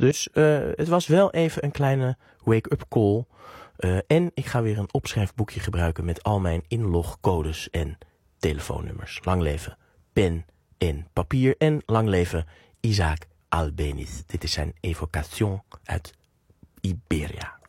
Dus het was wel even een kleine wake-up call. En ik ga weer een opschrijfboekje gebruiken met al mijn inlogcodes en telefoonnummers. Lang leven pen en papier en lang leven Isaac Albéniz. Dit is zijn Evocation uit Iberia.